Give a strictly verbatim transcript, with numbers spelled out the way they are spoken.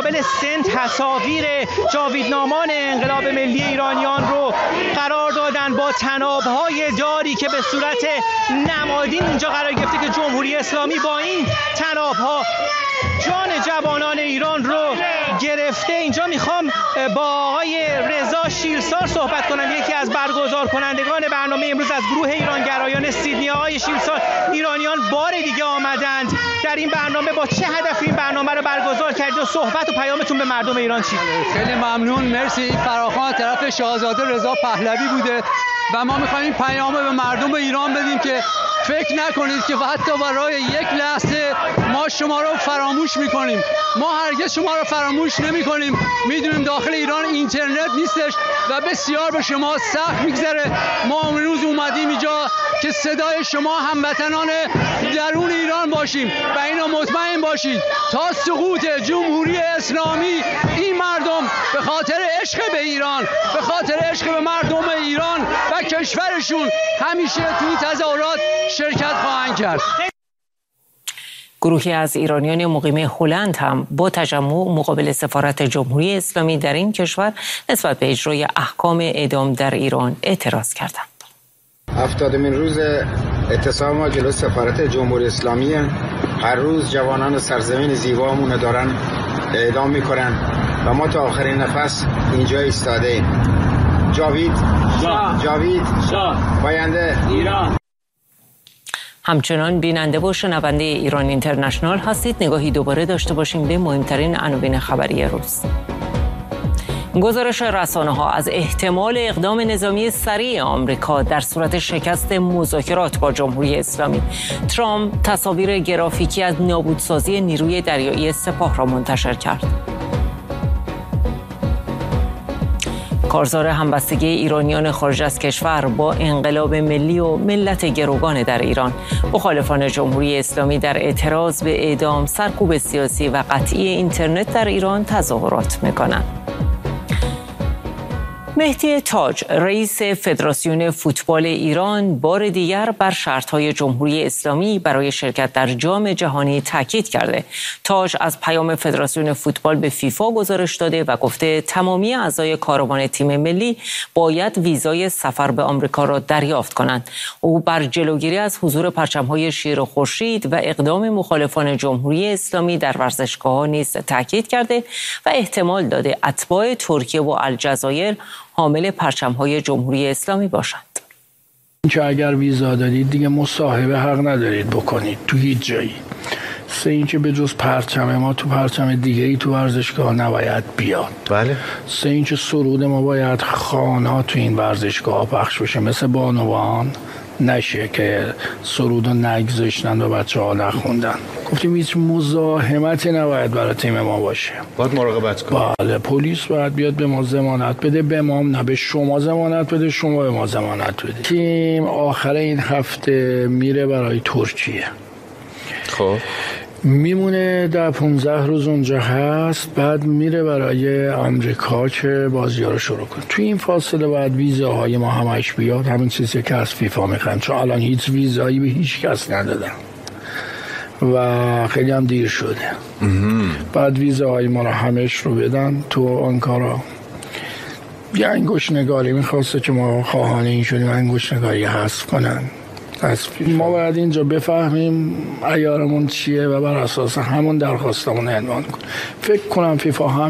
مقابل سن تصاویر جاویدنامان انقلاب ملی ایرانیان رو قرار دادن با تنابهای داری که به صورت نمادین اینجا قرار گرفته که جمهوری اسلامی با این تنابها جان جوانان ایران رو گرفته. اینجا میخوام با آقای رضا شیرسار صحبت کنم، یکی از برگزار کنندگان برنامه امروز از گروه ایرانگرایان سیدنی. آقای شیرسار، ایرانیان بار دیگه آمدند در این برنامه، با چه هدفی این برنامه رو برگزار کردید و صحبت و پیامتون به مردم ایران چی؟ خیلی ممنون، مرسی. فراخوان طرف شاهزاده رضا پهلوی بوده و ما میخوایم این پیام به مردم ایران بدیم که فکر نکنید که حتی برای یک لحظه ما شما رو فراموش میکنیم. ما هرگز شما رو فراموش نمیکنیم. میدونیم داخل ایران اینترنت نیستش و بسیار به شما سخت میگذره. ما امروز اومدیم اینجا که صدای شما هموطنان درون ایران باشیم و اینا مطمئن باشید تا سقوط جمهوری اسلامی این مردم به خاطر عشق به ایران، به خاطر عشق به مردم ایران و کشورشون همیشه توی تظاهرات شرکت خواهند کرد. گروهی از ایرانیان مقیم هلند هم با تجمع مقابل سفارت جمهوری اسلامی در این کشور نسبت به اجرای احکام اعدام در ایران اعتراض کردند. هفتادمین روز اعتصام ما جلوی سفارت جمهوری اسلامی. هر روز جوانان سرزمین زیبامون دارن اعدام میکنن و ما تا آخرین نفس اینجا ایستاده ایم. جاوید شاه، جاوید شاه، پاینده ایران. همچنان بیننده و شنونده ایران اینترنشنال هستید. نگاهی دوباره داشته باشیم به مهمترین عناوین خبری روز. گزارش رسانه‌ها از احتمال اقدام نظامی سریع آمریکا در صورت شکست مذاکرات با جمهوری اسلامی. ترامپ تصاویر گرافیکی از نابودسازی نیروی دریایی سپاه را منتشر کرد. کارزار همبستگی ایرانیان خارج از کشور با انقلاب ملی و ملت گروگان در ایران. مخالفان جمهوری اسلامی در اعتراض به اعدام، سرکوب سیاسی و قطعی اینترنت در ایران تظاهرات می‌کنند. مهدی تاج، رئیس فدراسیون فوتبال ایران، بار دیگر بر شرط‌های جمهوری اسلامی برای شرکت در جام جهانی تاکید کرده. تاج از پیام فدراسیون فوتبال به فیفا گزارش داده و گفته تمامی اعضای کاروان تیم ملی باید ویزای سفر به آمریکا را دریافت کنند. او بر جلوگیری از حضور پرچم‌های شیر و خورشید و اقدام مخالفان جمهوری اسلامی در ورزشگاه‌ها نیز تاکید کرده و احتمال داده اتباع ترکیه و الجزایر حامل پرچم‌های جمهوری اسلامی باشند. که اگر ویزا دارید دیگه مصاحبه حق ندارید بکنید تو هیچ جایی. سه اینکه به جز پرچم ما تو پرچم دیگه ای تو ورزشگاه نباید بیاد. بله. سه اینکه سرود ما باید خوانا تو این ورزشگاه پخش بشه، مثل بانوان نشه که سرود رو نگذاشتن و بچه ها نخوندن. گفتیم هیچ مزاحمتی نباید برای تیم ما باشه. باید مراقبت کنیم. بله، پلیس باید بیاد به ما ضمانت بده، به ما نه به شما ضمانت بده، شما به ما ضمانت بده. تیم آخر این هفته میره برای ترکیه. خب میمونه در پونزده روز اونجا هست، بعد میره برای آمریکا که بازی‌ها رو شروع کنه. توی این فاصله باید ویزاهای ما همش بیاد، همین چیزی که از فیفا میخوایم، چون الان هیچ ویزایی به هیچ کس ندادن و خیلی هم دیر شده. بعد ویزاهای ما رو همش رو بدن تو آنکارا. یه انگشت نگاری میخواسته که ما خواهان این شدیم انگشت نگاری حذف کنن. ما باید اینجا بفهمیم عیارمون چیه و بر اساس همون درخواستمون عنوان کنیم. فکر کنم فیفا هم